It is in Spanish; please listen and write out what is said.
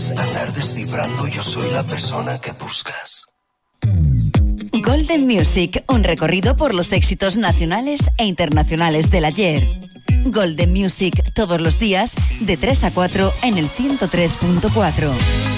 quieres andar descifrando, yo soy la persona que buscas. Golden Music, un recorrido por los éxitos nacionales e internacionales del ayer. Golden Music, todos los días, de 3 a 4 en el 103.4.